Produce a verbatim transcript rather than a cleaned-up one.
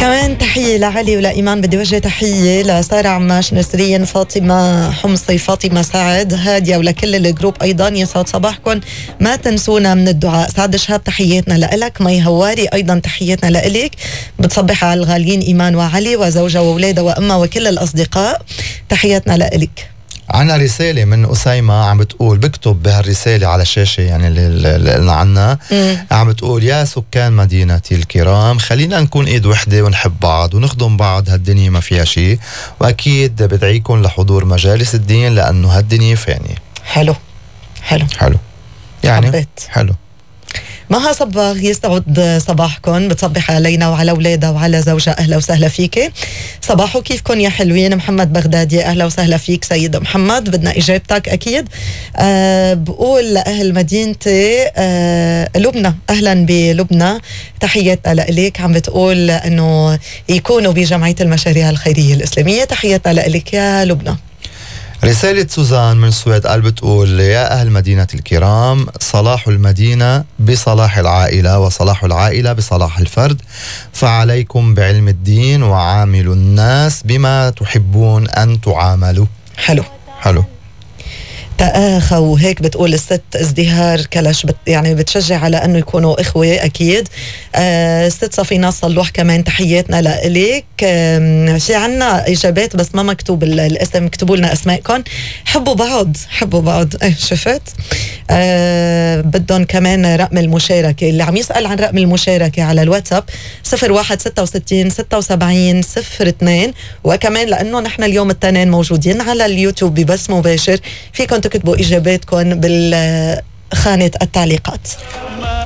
كمان تحية لعلي ولإيمان. بدي وجه تحية لسارة عماش، نسرين، فاطمة حمصي، فاطمة سعد، هادية، ولكل الجروب أيضا. يسعد صباحكم، ما تنسونا من الدعاء. سعد شهاب تحياتنا لإلك. مي هواري أيضا تحياتنا لإلك. بتصبح على الغاليين إيمان وعلي وزوجها وأولادها وأمها وكل الأصدقاء، تحياتنا لإلك. عنا رسالة من أسيمة عم بتقول، بكتب بهالرسالة على الشاشة يعني اللي قلنا عنها، عم بتقول: يا سكان مدينتي الكرام، خلينا نكون ايد وحدة ونحب بعض ونخدم بعض، هالدنيا ما فيها شيء، وأكيد بدعيكم لحضور مجالس الدين لأنه هالدنيا فانية. حلو حلو حلو يعني حبيت. حلو. مها صباغ يستعد صباحكم، بتصبح علينا وعلى أولادها وعلى زوجها. أهلا وسهلا فيك. صباحو كيفكن يا حلوين؟ محمد بغدادي أهلا وسهلا فيك سيد محمد، بدنا إجابتك أكيد. أه بقول لأهل مدينتي أه لبنى، أهلا بلبنى، تحياتنا لإليك. عم بتقول أنه يكونوا بجمعية المشاريع الخيرية الإسلامية، تحياتنا لإليك يا لبنى. رسالة سوزان من السويد قال بتقول: يا أهل مدينة الكرام، صلاح المدينة بصلاح العائلة وصلاح العائلة بصلاح الفرد، فعليكم بعلم الدين وعاملوا الناس بما تحبون أن تعاملوا. حلو حلو. تآخى وهيك بتقول الست ازدهار كلش، بت يعني بتشجع على أنه يكونوا إخوة أكيد. آه الست صفينة صلوح كمان تحياتنا لإليك. آه في عنا إجابات بس ما مكتوب الاسم، اكتبوا لنا أسمائكم. حبوا بعض حبوا بعض. ايه شفت. آه بدهم كمان رقم المشاركة، اللي عم يسأل عن رقم المشاركة على الواتساب صفر واحد ستة وستين ستة وسبعين صفر اثنين. وكمان لأنه نحن اليوم التنين موجودين على اليوتيوب ببث مباشر، فيكم تكتبوا إجاباتكم بالخانة التعليقات.